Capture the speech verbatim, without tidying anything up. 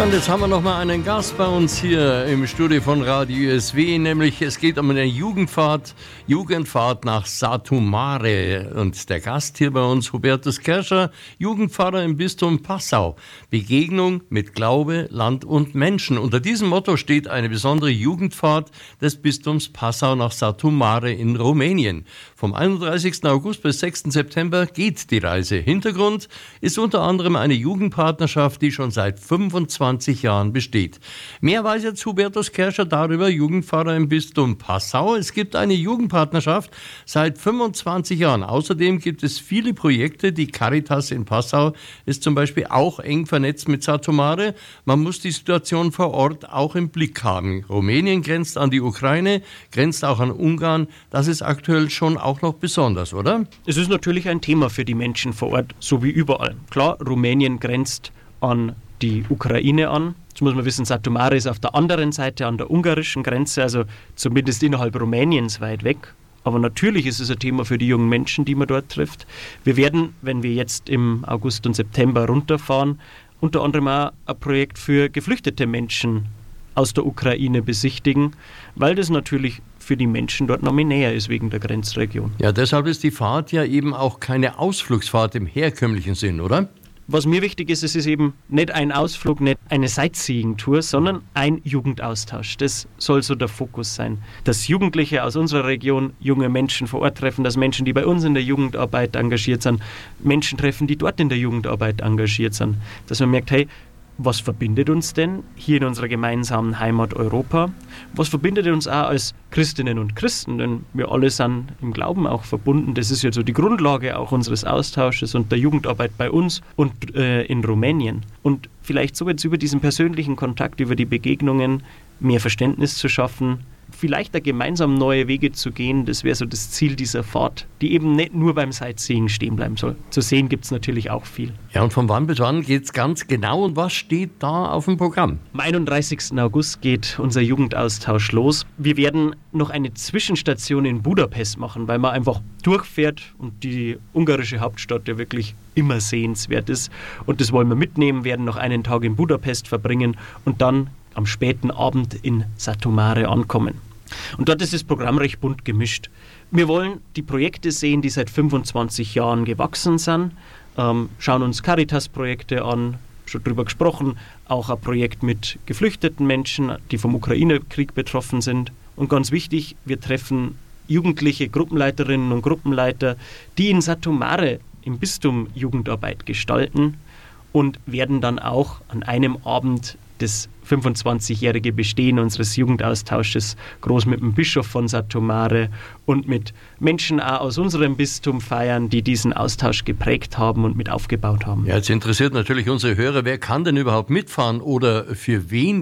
und jetzt haben wir noch mal einen Gast bei uns hier im Studio von Radio U S W, nämlich es geht um eine Jugendfahrt, Jugendfahrt nach Satu Mare. Und der Gast hier bei uns, Hubertus Kerscher, Jugendpfarrer im Bistum Passau. Begegnung mit Glaube, Land und Menschen. Unter diesem Motto steht eine besondere Jugendfahrt des Bistums Passau nach Satu Mare in Rumänien. Vom einunddreißigsten August bis sechsten September geht die Reise. Hintergrund ist unter anderem eine Jugendpartnerschaft, die schon seit fünfundzwanzig Jahren besteht. Mehr weiß jetzt Hubertus Kerscher darüber, Jugendpfarrer im Bistum Passau. Es gibt eine Jugendpartnerschaft seit fünfundzwanzig Jahren. Außerdem gibt es viele Projekte. Die Caritas in Passau ist zum Beispiel auch eng vernetzt mit Satu Mare. Man muss die Situation vor Ort auch im Blick haben. Rumänien grenzt an die Ukraine, grenzt auch an Ungarn. Das ist aktuell schon auch noch besonders, oder? Es ist natürlich ein Thema für die Menschen vor Ort, so wie überall. Klar, Rumänien grenzt an die Ukraine an. Jetzt muss man wissen, Satu Mare ist auf der anderen Seite, an der ungarischen Grenze, also zumindest innerhalb Rumäniens weit weg. Aber natürlich ist es ein Thema für die jungen Menschen, die man dort trifft. Wir werden, wenn wir jetzt im August und September runterfahren, unter anderem auch ein Projekt für geflüchtete Menschen aus der Ukraine besichtigen, weil das natürlich für die Menschen dort noch mehr näher ist wegen der Grenzregion. Ja, deshalb ist die Fahrt ja eben auch keine Ausflugsfahrt im herkömmlichen Sinn, oder? Was mir wichtig ist, es ist eben nicht ein Ausflug, nicht eine Sightseeing-Tour, sondern ein Jugendaustausch. Das soll so der Fokus sein. Dass Jugendliche aus unserer Region junge Menschen vor Ort treffen, dass Menschen, die bei uns in der Jugendarbeit engagiert sind, Menschen treffen, die dort in der Jugendarbeit engagiert sind. Dass man merkt, hey, was verbindet uns denn hier in unserer gemeinsamen Heimat Europa? Was verbindet uns auch als Christinnen und Christen? Denn wir alle sind im Glauben auch verbunden. Das ist ja so die Grundlage auch unseres Austausches und der Jugendarbeit bei uns und äh, in Rumänien. Und vielleicht so jetzt über diesen persönlichen Kontakt, über die Begegnungen mehr Verständnis zu schaffen, vielleicht da gemeinsam neue Wege zu gehen, das wäre so das Ziel dieser Fahrt, die eben nicht nur beim Sightseeing stehen bleiben soll. Zu sehen gibt es natürlich auch viel. Ja, und von wann bis wann geht es ganz genau und was steht da auf dem Programm? Am einunddreißigsten August geht unser Jugendaustausch los. Wir werden noch eine Zwischenstation in Budapest machen, weil man einfach durchfährt und die ungarische Hauptstadt ja wirklich immer sehenswert ist. Und das wollen wir mitnehmen, werden noch einen Tag in Budapest verbringen und dann am späten Abend in Satu Mare ankommen. Und dort ist das Programm recht bunt gemischt. Wir wollen die Projekte sehen, die seit fünfundzwanzig Jahren gewachsen sind, ähm, schauen uns Caritas-Projekte an, schon drüber gesprochen, auch ein Projekt mit geflüchteten Menschen, die vom Ukraine-Krieg betroffen sind. Und ganz wichtig, wir treffen jugendliche Gruppenleiterinnen und Gruppenleiter, die in Satu Mare im Bistum Jugendarbeit gestalten und werden dann auch an einem Abend das fünfundzwanzigjährige Bestehen unseres Jugendaustausches groß mit dem Bischof von Satu Mare und mit Menschen auch aus unserem Bistum feiern, die diesen Austausch geprägt haben und mit aufgebaut haben. Ja, jetzt interessiert natürlich unsere Hörer, wer kann denn überhaupt mitfahren oder für wen